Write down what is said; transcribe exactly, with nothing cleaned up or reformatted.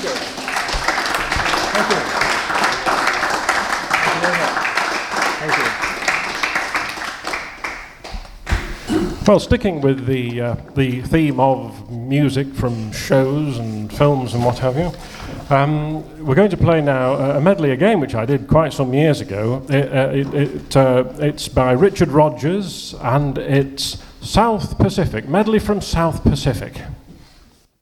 Thank you. Thank you. Thank you. Well, sticking with the uh, the theme of music from shows and films and what have you, um, we're going to play now a medley again, which I did quite some years ago. It, uh, it, it, uh, it's by Richard Rodgers, and it's South Pacific, medley from South Pacific.